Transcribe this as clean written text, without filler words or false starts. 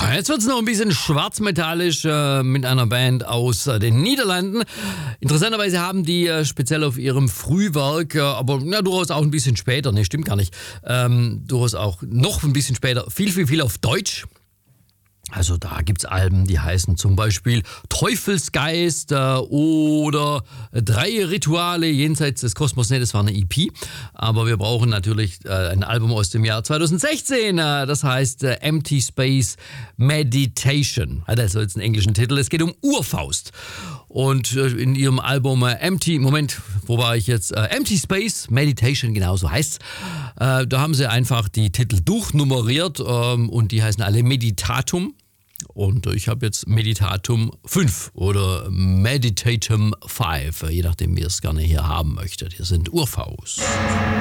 Jetzt wird es noch ein bisschen schwarzmetallisch mit einer Band aus den Niederlanden. Interessanterweise haben die speziell auf ihrem Frühwerk, aber durchaus auch ein bisschen später, ne, stimmt gar nicht, durchaus auch noch ein bisschen später, viel auf Deutsch. Also da gibt's Alben, die heißen zum Beispiel Teufelsgeist oder 3 Rituale jenseits des Kosmos. Ne, das war eine EP. Aber wir brauchen natürlich ein Album aus dem Jahr 2016. Das heißt Empty Space Meditation. Hat also jetzt einen englischen Titel. Es geht um Urfaust. Und in ihrem Album Empty Space Meditation, genau so heißt's. Da haben sie einfach die Titel durchnummeriert und die heißen alle Meditatum. Und ich habe jetzt Meditatum 5 oder Meditatum 5, je nachdem, wie ihr es gerne hier haben möchtet. Hier sind Urfaust.